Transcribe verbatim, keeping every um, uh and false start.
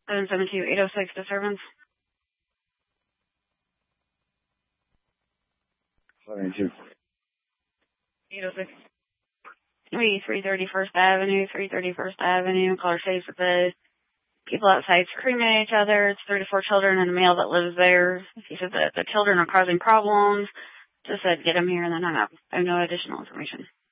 seven seven two, eight oh six disturbance. seventy-two. eight oh six. We three thirty First Avenue, three thirty First Avenue. Caller says that the people outside screaming at each other. It's thirty-four children and a male that lives there. He said that the children are causing problems. Just said get him here and then hung up. I have no additional information.